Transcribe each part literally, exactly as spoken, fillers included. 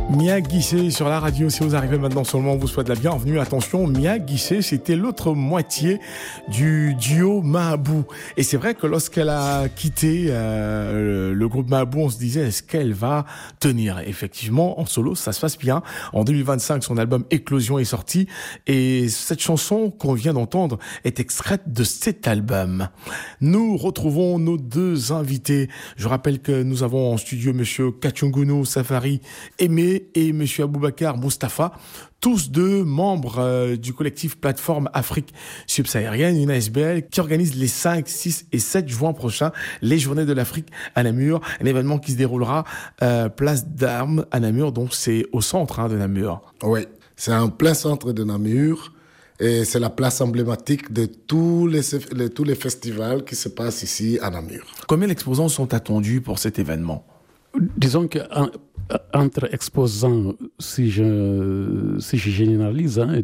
Mia Guissé sur la radio. Si vous arrivez maintenant sur le moment, on vous souhaite la bienvenue. Attention, Mia Guissé, c'était l'autre moitié du duo Mahabou. Et c'est vrai que lorsqu'elle a quitté euh, le groupe Mahabou, on se disait, est-ce qu'elle va tenir? Effectivement, en solo, ça se passe bien. En deux mille vingt-cinq, son album Éclosion est sorti. Et cette chanson qu'on vient d'entendre est extraite de cet album. Nous retrouvons nos deux invités. Je rappelle que nous avons en studio monsieur Kachungunu Safari Aimé et monsieur Aboubacar Moustapha, tous deux membres euh, du collectif Plateforme Afrique Subsaharienne, une A S B L qui organise les cinq, six et sept juin prochains les Journées de l'Afrique à Namur, un événement qui se déroulera euh, place d'Armes à Namur, donc c'est au centre hein, de Namur. Oui, c'est en plein centre de Namur et c'est la place emblématique de tous les, les, tous les festivals qui se passent ici à Namur. Combien d'exposants sont attendus pour cet événement? Disons que en, entre exposants, si je, si je généralise, hein,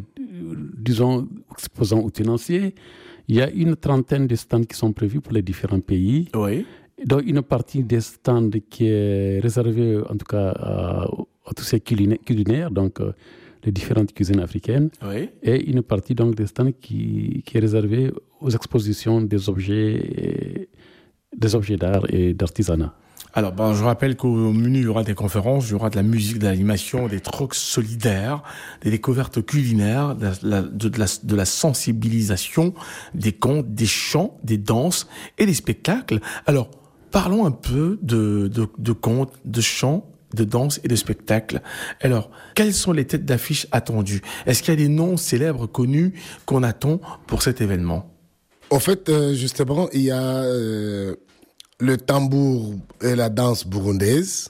disons exposants ou tenanciers, il y a une trentaine de stands qui sont prévus pour les différents pays. Oui. Donc une partie des stands qui est réservée en tout cas à, à tous ces culinaires, donc euh, les différentes cuisines africaines. Oui. Et une partie donc des stands qui, qui est réservée aux expositions des objets, et, des objets d'art et d'artisanat. Alors, ben, je rappelle qu'au menu, il y aura des conférences, il y aura de la musique, de l'animation, des trocs solidaires, des découvertes culinaires, de la, de, de, la, de la sensibilisation, des contes, des chants, des danses et des spectacles. Alors, parlons un peu de, de, de contes, de chants, de danse et de spectacles. Alors, quelles sont les têtes d'affiche attendues? Est-ce qu'il y a des noms célèbres, connus, qu'on attend pour cet événement? En fait, euh, justement, il y a... Euh le tambour et la danse burundaise.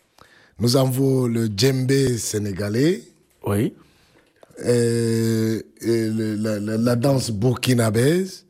Nous avons le djembé sénégalais. Oui. Et, et le, la, la, la danse burkinabèse.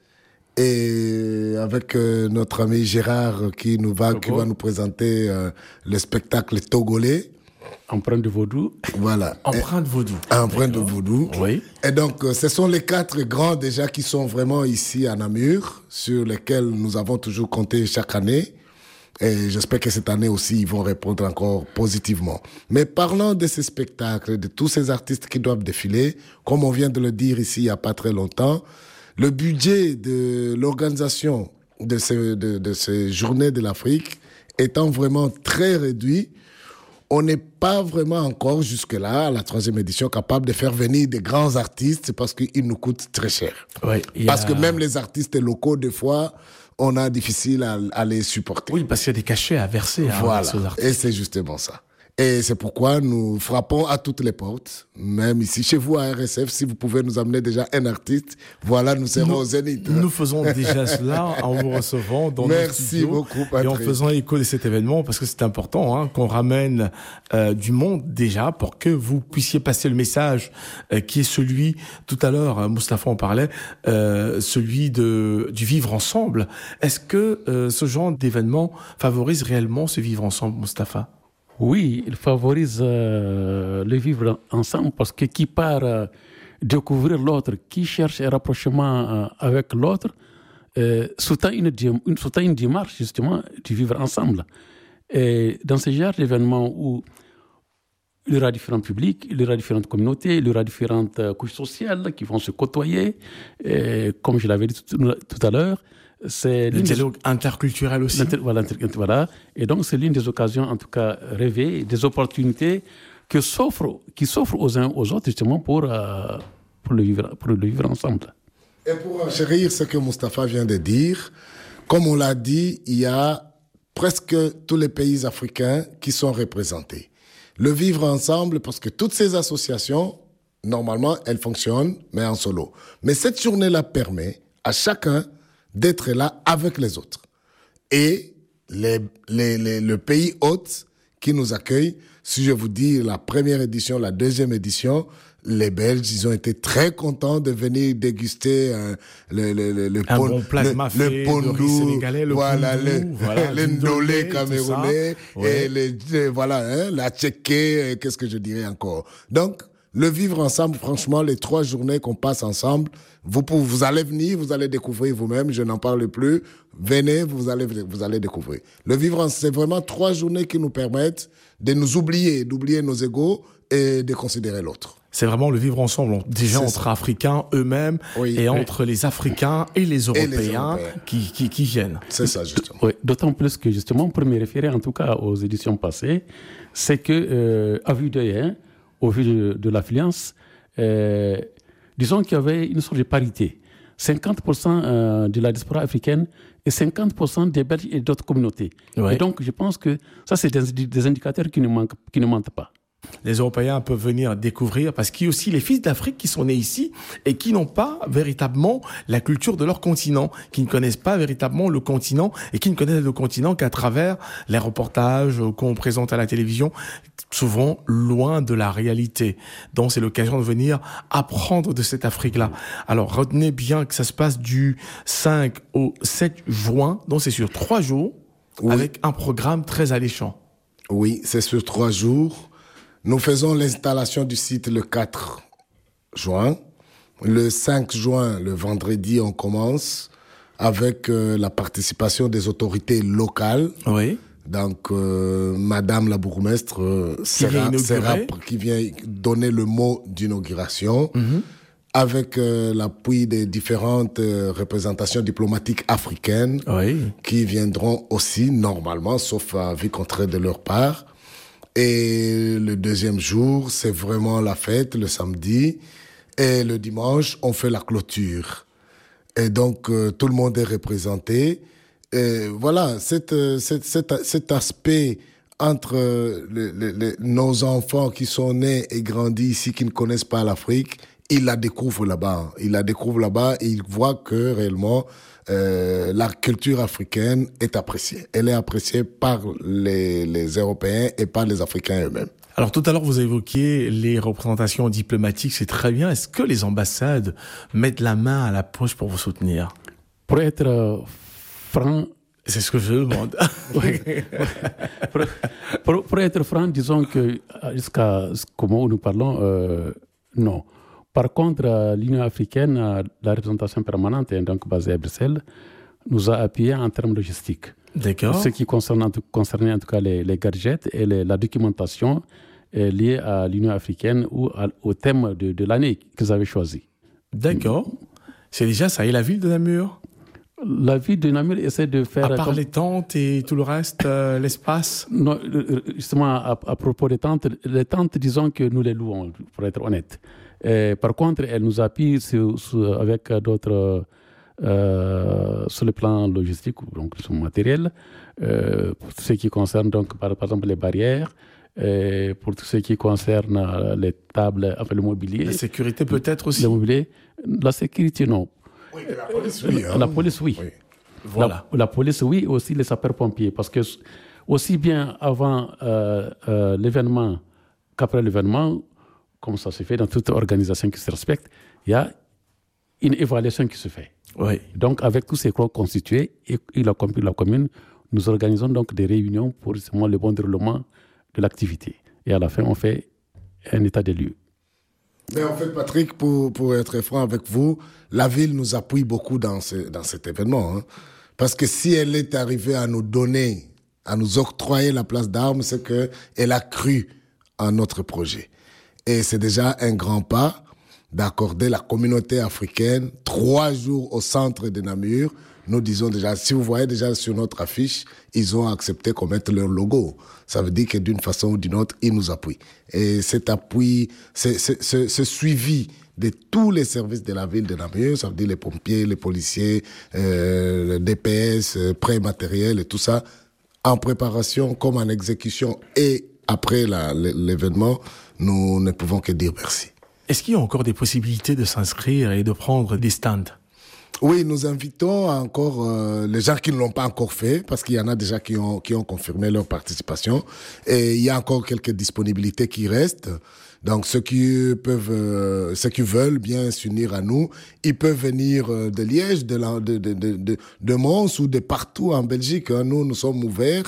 Et avec euh, notre ami Gérard qui, nous va, qui va nous présenter euh, le spectacle togolais. Empreinte de vaudou. Voilà. Empreinte vaudou. Empreinte de vaudou. Oui. Et donc, euh, ce sont les quatre grands déjà qui sont vraiment ici à Namur, sur lesquels nous avons toujours compté chaque année. Et j'espère que cette année aussi, ils vont répondre encore positivement. Mais parlant de ces spectacles, de tous ces artistes qui doivent défiler, comme on vient de le dire ici il n'y a pas très longtemps, le budget de l'organisation de ces, de, de ces journées de l'Afrique étant vraiment très réduit, on n'est pas vraiment encore jusque-là, à la troisième édition, capable de faire venir des grands artistes parce qu'ils nous coûtent très cher. Oui, parce a... que même les artistes locaux, des fois, on a difficile à, à les supporter. Oui, parce qu'il y a des cachets à verser voilà. hein, à ces artistes. Et c'est justement ça. Et c'est pourquoi nous frappons à toutes les portes, même ici chez vous à R S F, si vous pouvez nous amener déjà un artiste, voilà, nous serons nous, au Zénith. Nous faisons déjà cela en vous recevant dans Merci nos studios beaucoup, Patrick. Et en faisant écho de cet événement, parce que c'est important hein, qu'on ramène euh, du monde déjà pour que vous puissiez passer le message euh, qui est celui, tout à l'heure, hein, Moustapha en parlait, euh, celui de, du vivre ensemble. Est-ce que euh, ce genre d'événement favorise réellement ce vivre ensemble, Moustapha ? Oui, il favorise euh, le vivre ensemble parce que qui part euh, découvrir l'autre, qui cherche un rapprochement euh, avec l'autre, euh, sous-tend une, une, sous-tend une démarche justement de vivre ensemble. Et dans ce genre d'événements où il y aura différents publics, il y aura différentes communautés, il y aura différentes euh, couches sociales qui vont se côtoyer, et, comme je l'avais dit tout, tout à l'heure, c'est le dialogue des... interculturel aussi. L'inter... Voilà, inter... voilà. Et donc, c'est l'une des occasions, en tout cas, rêvées, des opportunités que s'offrent, qui s'offrent aux uns aux autres, justement, pour, euh, pour, le, vivre, pour le vivre ensemble. Et pour enchérir ce que Moustapha vient de dire, comme on l'a dit, il y a presque tous les pays africains qui sont représentés. Le vivre ensemble, parce que toutes ces associations, normalement, elles fonctionnent, mais en solo. Mais cette journée-là permet à chacun d'être là avec les autres. Et les, les, les, le pays hôte qui nous accueille, si je vous dis la première édition, la deuxième édition, les Belges, ils ont été très contents de venir déguster euh, le, le, le, le un pon, bon plat le, de mafé, le pondou, le riz sénégalais, le voilà, pondou, le, voilà, le ndolé camerounais, ouais. et les, les, voilà, hein, la tchéké, qu'est-ce que je dirais encore. Donc, Le vivre ensemble, franchement, les trois journées qu'on passe ensemble, vous, pouvez, vous allez venir, vous allez découvrir vous-même, je n'en parle plus. Venez, vous allez, vous allez découvrir. Le vivre ensemble, c'est vraiment trois journées qui nous permettent de nous oublier, d'oublier nos égos et de considérer l'autre. C'est vraiment le vivre ensemble, déjà c'est entre ça. Africains eux-mêmes oui, et oui. entre les Africains et les Européens, et les Européens. Qui, qui, qui viennent. C'est ça, justement. Oui, d'autant plus que, justement, pour me référer en tout cas aux éditions passées, c'est que, euh, à vue d'œil, hein, au vu de, de l'affluence, euh, disons qu'il y avait une sorte de parité. cinquante pour cent euh, de la diaspora africaine et cinquante pour cent des Belges et d'autres communautés. Ouais. Et donc, je pense que ça, c'est des, des indicateurs qui ne, manquent, qui ne mentent pas. Les Européens peuvent venir découvrir, parce qu'il y a aussi les fils d'Afrique qui sont nés ici et qui n'ont pas véritablement la culture de leur continent, qui ne connaissent pas véritablement le continent et qui ne connaissent le continent qu'à travers les reportages qu'on présente à la télévision, souvent loin de la réalité. Donc c'est l'occasion de venir apprendre de cette Afrique-là. Alors retenez bien que ça se passe du cinq au sept juin, donc c'est sur trois jours, oui. avec un programme très alléchant. Oui, c'est sur trois jours. Nous faisons l'installation du site le quatre juin. Le cinq juin, le vendredi, on commence avec euh, la participation des autorités locales. Oui. Donc, euh, Madame la bourgmestre euh, sera, sera, qui vient donner le mot d'inauguration, mm-hmm. avec euh, l'appui des différentes euh, représentations diplomatiques africaines, oui. qui viendront aussi, normalement, sauf avis contraire de leur part. Et le deuxième jour, c'est vraiment la fête, le samedi. Et le dimanche, on fait la clôture. Et donc, euh, tout le monde est représenté. Et voilà, cette, cette, cet, cet aspect entre les, les, les, nos enfants qui sont nés et grandis ici, qui ne connaissent pas l'Afrique, ils la découvrent là-bas. Ils la découvrent là-bas et ils voient que réellement, euh, la culture africaine est appréciée. Elle est appréciée par les, les Européens et par les Africains eux-mêmes. Alors tout à l'heure, vous évoquiez les représentations diplomatiques, c'est très bien. Est-ce que les ambassades mettent la main à la poche pour vous soutenir ? Pour être euh, franc... C'est ce que je demande. oui. pour, pour, pour être franc, disons que jusqu'à ce moment où nous parlons, euh, non. Par contre, euh, l'Union africaine, euh, la représentation permanente, hein, donc basée à Bruxelles, nous a appuyés en termes logistiques. D'accord. Ce qui concerne en tout, concernait en tout cas les, les gadgets et les, la documentation euh, liée à l'Union africaine ou à, au thème de, de l'année qu'ils avaient choisi. D'accord. C'est déjà ça. Et la ville de Namur ? La ville de Namur essaie de faire... À part comme... les tentes et tout le reste, euh, l'espace ? Non, justement, à, à propos des tentes, les tentes, disons que nous les louons, pour être honnête. Et par contre, elle nous appuie sur, sur, avec d'autres euh, sur le plan logistique, donc sur le matériel, euh, pour tout ce qui concerne donc par, par exemple les barrières, et pour tout ce qui concerne les tables, enfin le mobilier. La sécurité peut-être aussi. Le mobilier, la sécurité non. Oui, la police oui. Hein. La police oui. oui. Voilà. La, la police oui, et aussi les sapeurs-pompiers, parce que aussi bien avant euh, euh, l'événement qu'après l'événement, comme ça se fait dans toute organisation qui se respecte, il y a une évaluation qui se fait. Oui. Donc, avec tous ces corps constitués et, et la, la commune, nous organisons donc des réunions pour justement le bon déroulement de l'activité. Et à la fin, on fait un état des lieux. Mais en fait, Patrick, pour, pour être franc avec vous, la ville nous appuie beaucoup dans, ce, dans cet événement. Hein. Parce que si elle est arrivée à nous donner, à nous octroyer la place d'armes, c'est qu'elle a cru en notre projet. Et c'est déjà un grand pas d'accorder la communauté africaine trois jours au centre de Namur. Nous disons déjà, si vous voyez déjà sur notre affiche, ils ont accepté qu'on mette leur logo. Ça veut dire que d'une façon ou d'une autre, ils nous appuient. Et cet appui, c'est, c'est, c'est, ce suivi de tous les services de la ville de Namur, ça veut dire les pompiers, les policiers, euh, le D P S, euh, prêt matériel et tout ça, en préparation comme en exécution et après la, l'événement, nous ne pouvons que dire merci. Est-ce qu'il y a encore des possibilités de s'inscrire et de prendre des stands ? Oui, nous invitons encore euh, les gens qui ne l'ont pas encore fait, parce qu'il y en a déjà qui ont, qui ont confirmé leur participation. Et il y a encore quelques disponibilités qui restent. Donc ceux qui peuvent, euh, ceux qui veulent bien s'unir à nous, ils peuvent venir euh, de Liège, de, la, de, de, de, de, de Mons ou de partout en Belgique. Nous, nous sommes ouverts.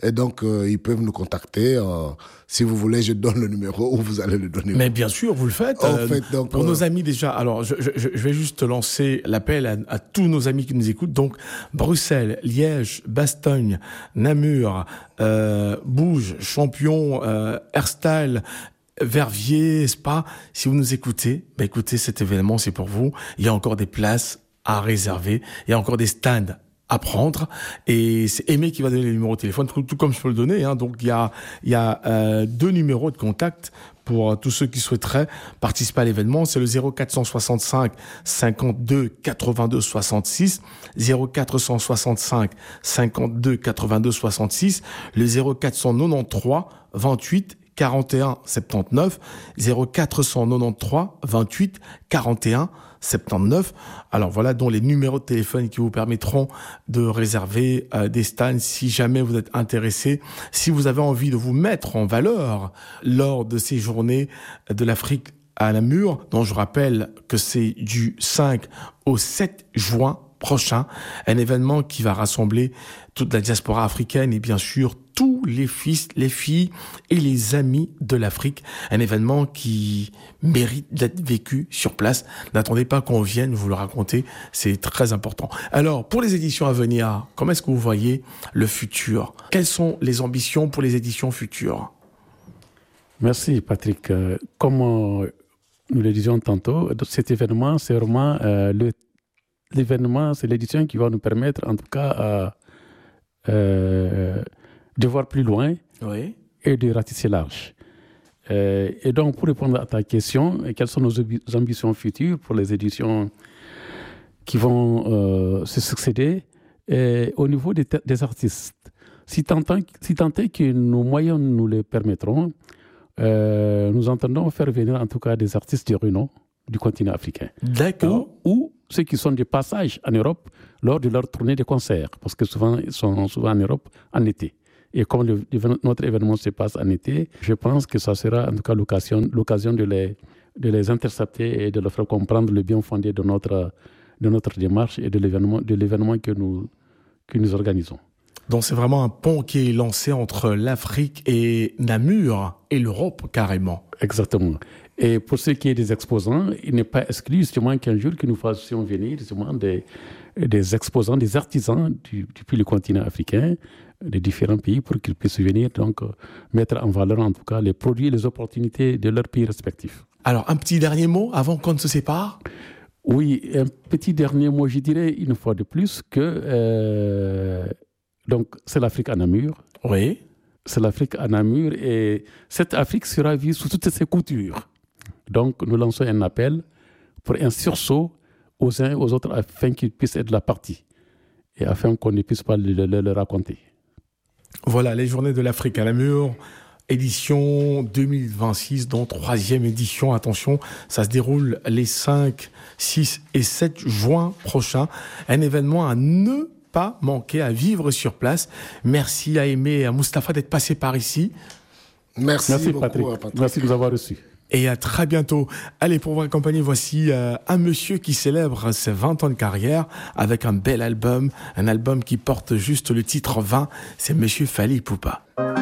Et donc, euh, ils peuvent nous contacter. Euh, si vous voulez, je donne le numéro ou vous allez le donner. Mais bien sûr, vous le faites. En euh, fait, donc, pour euh, nos amis déjà, alors je, je, je vais juste lancer l'appel à, à tous nos amis qui nous écoutent. Donc, Bruxelles, Liège, Bastogne, Namur, euh, Bouge, Champion, euh, Herstal, Verviers, Spa. Si vous nous écoutez, bah écoutez, cet événement, c'est pour vous. Il y a encore des places à réserver. Il y a encore des stands à prendre, et c'est Aimé qui va donner les numéros de téléphone, tout, tout comme je peux le donner, hein. Donc il y a, il y a euh, deux numéros de contact pour euh, tous ceux qui souhaiteraient participer à l'événement. C'est le zéro quatre cent soixante-cinq cinquante-deux quatre-vingt-deux soixante-six, zéro quatre cent soixante-cinq cinquante-deux quatre-vingt-deux soixante-six, le zéro quatre cent quatre-vingt-treize vingt-huit quarante et un soixante-dix-neuf, zéro quatre cent quatre-vingt-treize vingt-huit quarante et un soixante-dix-neuf. Alors voilà donc les numéros de téléphone qui vous permettront de réserver euh, des stands si jamais vous êtes intéressé, si vous avez envie de vous mettre en valeur lors de ces journées de l'Afrique à Namur, dont je rappelle que c'est du cinq au sept juin prochain, un événement qui va rassembler toute la diaspora africaine et bien sûr tous les fils, les filles et les amis de l'Afrique. Un événement qui mérite d'être vécu sur place. N'attendez pas qu'on vienne vous le raconter, c'est très important. Alors, pour les éditions à venir, comment est-ce que vous voyez le futur? Quelles sont les ambitions pour les éditions futures? Merci Patrick. Comme nous le disions tantôt, cet événement, c'est vraiment euh, le l'événement, c'est l'édition qui va nous permettre, en tout cas, euh, euh, de voir plus loin oui. et de ratisser large. Euh, et donc, pour répondre à ta question, quelles sont nos ambitions futures pour les éditions qui vont euh, se succéder et au niveau des, des artistes? Si tant, si tant est que nos moyens nous le permettront, euh, nous entendons faire venir en tout cas des artistes de renom du continent africain. D'accord. Ou, ou ceux qui sont de passage en Europe lors de leur tournée de concert, parce que souvent, ils sont souvent en Europe en été. Et comme le, notre événement se passe en été, je pense que ça sera en tout cas l'occasion, l'occasion de, les, de les intercepter et de leur faire comprendre le bien fondé de notre, de notre démarche et de l'événement, de l'événement que nous, que nous organisons. Donc c'est vraiment un pont qui est lancé entre l'Afrique et Namur et l'Europe carrément. Exactement. Et pour ce qui est des exposants, il n'est pas exclu justement qu'un jour que nous fassions venir justement des, des exposants, des artisans du, depuis le continent africain, des différents pays, pour qu'ils puissent venir donc mettre en valeur en tout cas les produits et les opportunités de leurs pays respectifs. Alors un petit dernier mot avant qu'on ne se sépare? Oui, un petit dernier mot, je dirais une fois de plus que euh, donc c'est l'Afrique à Namur. Oui. C'est l'Afrique à Namur et cette Afrique sera vue sous toutes ses coutures. Donc, nous lançons un appel pour un sursaut aux uns et aux autres afin qu'ils puissent être la partie et afin qu'on ne puisse pas le, le, le raconter. Voilà, les Journées de l'Afrique à Namur, édition deux mille vingt-six, dont troisième édition. Attention, ça se déroule les cinq, six et sept juin prochains. Un événement à ne pas manquer, à vivre sur place. Merci à Aimé et à Mustapha d'être passés par ici. Merci, Merci beaucoup, Patrick. Patrick. Merci de nous avoir reçus. Et à très bientôt. Allez, pour vous accompagner, voici euh, un monsieur qui célèbre ses vingt ans de carrière avec un bel album, un album qui porte juste le titre vingt, c'est Monsieur Fally Ipupa.